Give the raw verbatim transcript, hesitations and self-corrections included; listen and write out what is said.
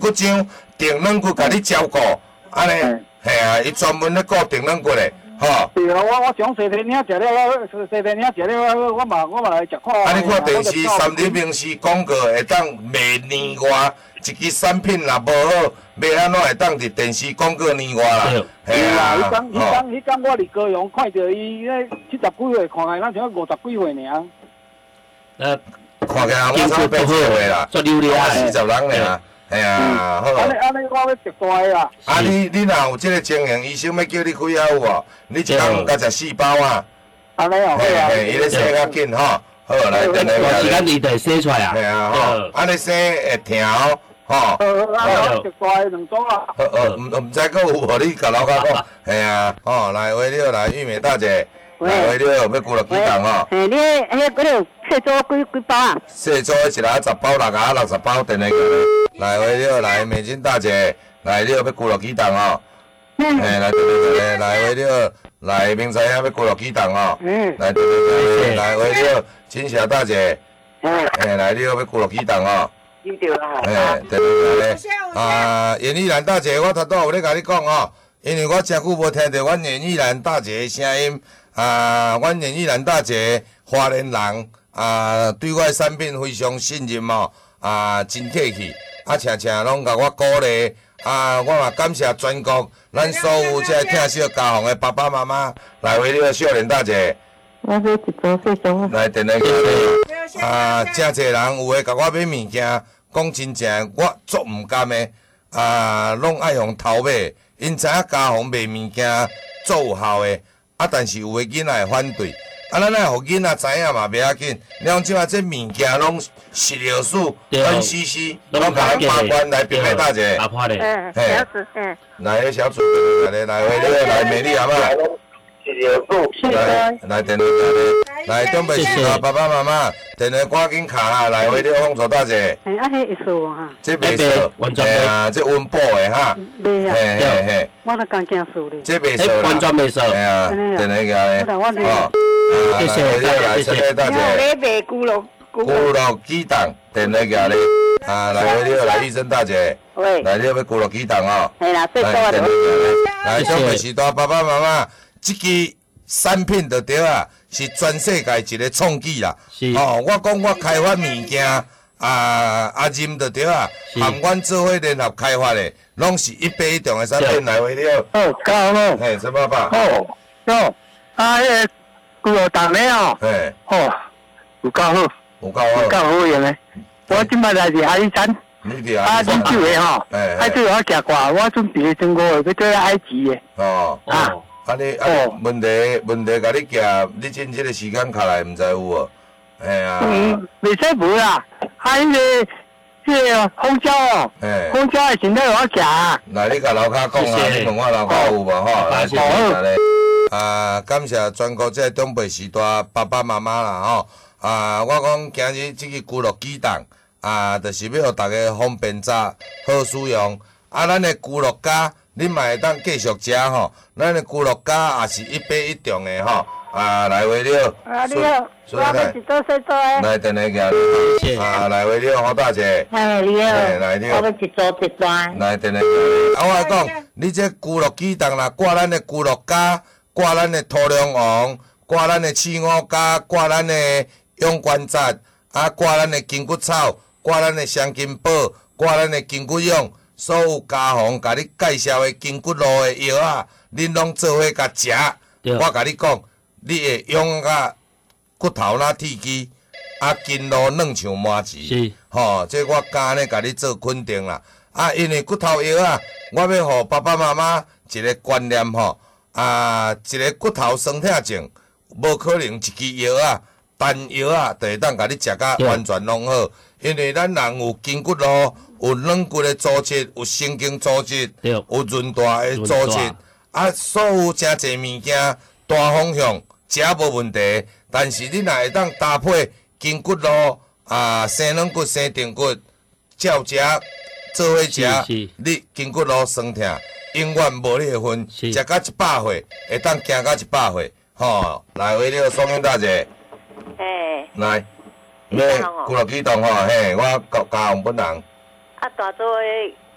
骨精定软骨，甲你照顾，安尼，嘿啊，伊专门咧顾定软骨的，吼。 对啊，我我从西天领食了，西天领食了，我嘛我嘛来食看。 啊，你看电视三立明视广告会当卖年外，一支产品若无好，要安怎会当伫电视广告年外啦？ 嘿啊，迄讲迄讲迄讲，我伫高雄看到伊迄七十几岁，看来咱像五十几岁尔。 呃，看起来我差八十岁啦， 做流利啊， 四十人尔。哎呀，好。 安尼安尼，我要食大个啦。 啊，你你若有即个情形，医生要叫你开药有无？你一工甲食四包啊？ 安尼哦， 嘿嘿，伊咧洗较紧吼。好，来，等下。 有时间伊就会洗出来啊。 嘿啊，吼，安尼洗会疼哦，吼。 呃，安尼我食大个两组啊。 好，呃，毋毋知佫有无你甲老家讲？嘿啊，吼，来，为了来玉美大姐，来为了要顾落几重吼？ 嘿，你迄嗰条细组几几包啊？ 细组一来十包，六个六十包，等下个。来，为了来美金大姐，来了要顾落几重吼？嘿，来，对对对，来为了来明仔要顾落几重吼？ 嗯。 来，对对对，来为了金霞大姐， 嗯。 嘿，来了要顾落几重吼？ 有着啦。 嘿，对对对，啊，严艺兰大姐，我头拄有咧甲你讲吼，因为我真久无听到阮严艺兰大姐的声音，啊，阮严艺兰大姐花莲人，啊，对我的产品非常信任哦，啊，真客气，啊，常常拢甲我鼓励，啊，我嘛感谢全国咱所有这听小家访的爸爸妈妈，来为了少年大姐。 我要一组细组。 来，电话叫你啊！真侪人有诶，甲我买物件，讲真正，我足毋甘诶，啊，拢爱用偷买，因知影家访卖物件足有效诶，啊，但是有诶囡仔会反对，啊，咱爱互囡仔知影嘛，袂要紧。你讲即摆这物件拢食料素、N C C， 拢甲咱把关来评美大姐。 打破咧。 嗯，小子，嗯。 来，小主，来来来，为了来美丽阿嬷。来来，电话来，来东北市啊，爸爸妈妈，电话赶紧卡啦，来为了放错大姐。 哎，啊，迄会数哈。 这袂数，哎呀，这温补的哈。 袂啊。 嘿嘿嘿。 我都刚惊数咧。 这袂数啦。 完全袂数。 哎呀，电话叫你。哦。 谢谢来，谢谢大姐。 你卖咕噜咕噜鸡蛋，电话叫你。啊，来为了来医生大姐。 喂。 来，你要咕噜鸡蛋哦。 系啦，最多来， 的。 来，东北市大爸爸妈妈。即支产品就对啊，是全世界一个创举啦。 是。 哦，我讲我开发物件，啊，阿任就对啊，含阮做伙联合开发的，拢是一百一重的产品来为了。 哦，够好。 嘿，陈爸爸。 哦，哦，啊，迄个骨头重咧哦。 嘿。 哦，有够好。 有够好。 有够好用的。我即摆来是阿里山。 你伫啊，啉酒的吼。哎。啊，做我行寡，我准备中国要做埃及的。 哦。 啊。 啊你啊问题问题，甲你夹，你趁即个时间卡来，毋知有无？哎呀。 嗯，袂使无啦。啊，迄个迄个香蕉哦，香蕉的身体我食。 来，你甲老卡讲啊，你问我老卡有无吼？来，谢谢咧。啊，感谢全国这中北时代爸爸妈妈啦吼。啊，我讲今日即个咕噜鸡蛋啊，就是要互大家方便食，好使用。啊，咱的咕噜咖。你嘛会当继续食吼，咱的咕噜咖也是一百一重的吼，啊来为了。 啊，你好，我要一组细组的。 来，电话叫你。啊，来为了好大姐。 哎，你好。 来你好。 我要一组一单。 来，电话叫你。啊，我讲，你这咕噜鸡蛋啦，挂咱的咕噜咖，挂咱的土壤王，挂咱的刺五加，挂咱的永关节，啊，挂咱的筋骨草，挂咱的香筋宝，挂咱的筋骨蛹。所有家访甲你介绍的筋骨路的药啊，恁拢做伙甲食。我甲你讲，你会用甲骨头若铁肌，啊筋路软像麻糍。 是。 吼，这我敢安尼甲你做肯定啦。啊，因为骨头药啊，我要互爸爸妈妈一个观念吼，啊，一个骨头酸痛症，无可能一支药啊，单药啊，就会当甲你食甲完全拢好。因为咱人有筋骨路。有软骨的组织，有神经组织，有韧带的组织，啊，所有真侪物件大方向食无问题，但是你若会当搭配筋骨路啊、生软骨、生定骨，照食做伙食，你筋骨路酸痛永远无你的份，食到一百岁会当行到一百岁，吼，来为了双英大姐， 嘿， 来，咩？骨碌机动吼，嘿，我教教红本人。 啊，大做诶